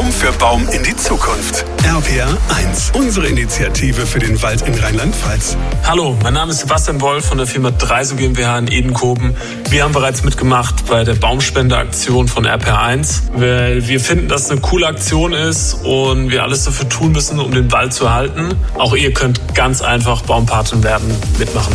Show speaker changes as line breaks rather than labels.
Baum für Baum in die Zukunft. RPR1, unsere Initiative für den Wald in Rheinland-Pfalz.
Hallo, mein Name ist Sebastian Wolf von der Firma Dreiso GmbH in Edenkoben. Wir haben bereits mitgemacht bei der Baumspendeaktion von RPR1, weil wir finden, dass es eine coole Aktion ist und wir alles dafür tun müssen, um den Wald zu erhalten. Auch ihr könnt ganz einfach Baumpatin werden, mitmachen.